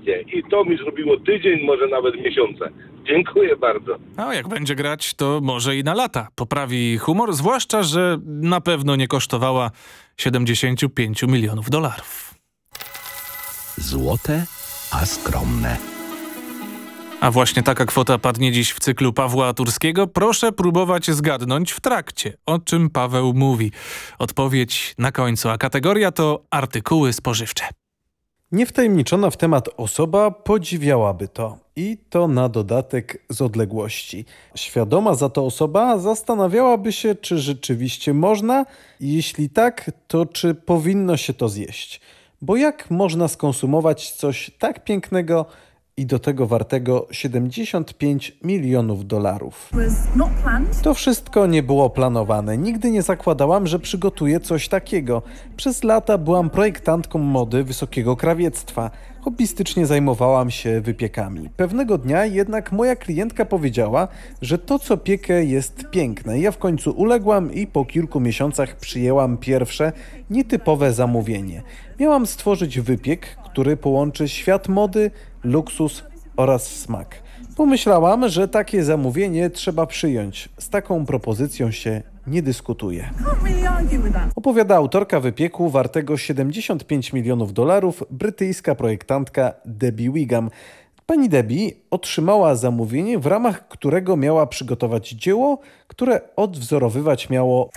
świetnie. I to mi zrobiło tydzień, może nawet miesiące. Dziękuję bardzo. A jak będzie grać, to może i na lata. Poprawi humor, zwłaszcza, że na pewno nie kosztowała 75 milionów dolarów. Złote, a skromne. A właśnie taka kwota padnie dziś w cyklu Pawła Turskiego. Proszę próbować zgadnąć w trakcie, o czym Paweł mówi. Odpowiedź na końcu, a kategoria to artykuły spożywcze. Niewtajemniczona w temat osoba podziwiałaby to. I to na dodatek z odległości. Świadoma za to osoba zastanawiałaby się, czy rzeczywiście można, i jeśli tak, to czy powinno się to zjeść. Bo jak można skonsumować coś tak pięknego i do tego wartego 75 milionów dolarów? To wszystko nie było planowane. Nigdy nie zakładałam, że przygotuję coś takiego. Przez lata byłam projektantką mody wysokiego krawiectwa. Hobbystycznie zajmowałam się wypiekami. Pewnego dnia jednak moja klientka powiedziała, że to, co piekę, jest piękne. Ja w końcu uległam i po kilku miesiącach przyjęłam pierwsze, nietypowe zamówienie. Miałam stworzyć wypiek, który połączy świat mody, luksus oraz smak. Pomyślałam, że takie zamówienie trzeba przyjąć. Z taką propozycją się nie dyskutuje. Opowiada autorka wypieku wartego 75 milionów dolarów, brytyjska projektantka Debbie Wiggum. Pani Debbie otrzymała zamówienie, w ramach którego miała przygotować dzieło, które odwzorowywać miało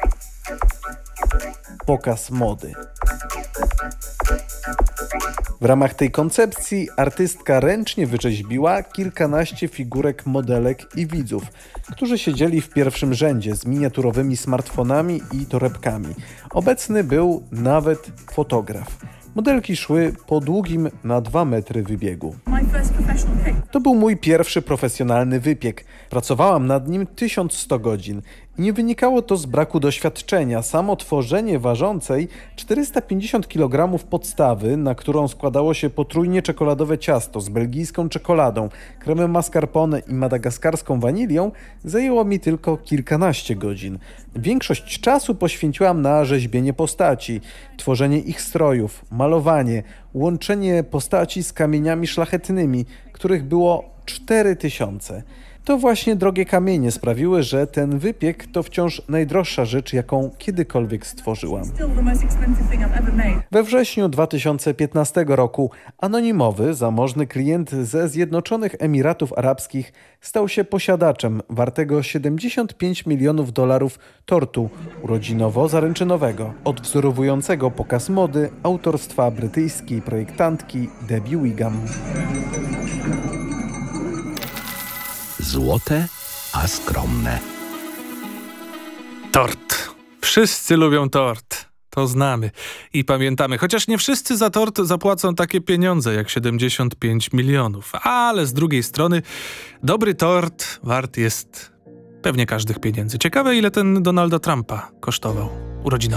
pokaz mody. W ramach tej koncepcji artystka ręcznie wyrzeźbiła kilkanaście figurek modelek i widzów, którzy siedzieli w pierwszym rzędzie z miniaturowymi smartfonami i torebkami. Obecny był nawet fotograf. Modelki szły po długim na 2 metry wybiegu. To był mój pierwszy profesjonalny wypiek. Pracowałam nad nim 1100 godzin. I nie wynikało to z braku doświadczenia. Samo tworzenie ważącej 450 kg podstawy, na którą składało się potrójnie czekoladowe ciasto z belgijską czekoladą, kremem mascarpone i madagaskarską wanilią, zajęło mi tylko kilkanaście godzin. Większość czasu poświęciłam na rzeźbienie postaci, tworzenie ich strojów, malowanie, łączenie postaci z kamieniami szlachetnymi, których było 4000. To właśnie drogie kamienie sprawiły, że ten wypiek to wciąż najdroższa rzecz, jaką kiedykolwiek stworzyłam. We wrześniu 2015 roku anonimowy, zamożny klient ze Zjednoczonych Emiratów Arabskich stał się posiadaczem wartego 75 milionów dolarów tortu urodzinowo-zaręczynowego, odwzorowującego pokaz mody autorstwa brytyjskiej projektantki Debbie Wiggum. Złote, a skromne. Tort. Wszyscy lubią tort. To znamy i pamiętamy. Chociaż nie wszyscy za tort zapłacą takie pieniądze jak 75 milionów. Ale z drugiej strony dobry tort wart jest pewnie każdych pieniędzy. Ciekawe, ile ten Donalda Trumpa kosztował urodzinowy.